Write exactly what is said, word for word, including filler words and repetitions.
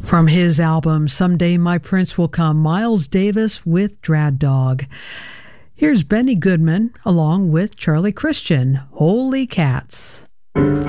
From his album, Someday My Prince Will Come, Miles Davis with Drad Dog. Here's Benny Goodman along with Charlie Christian, Holy Cats.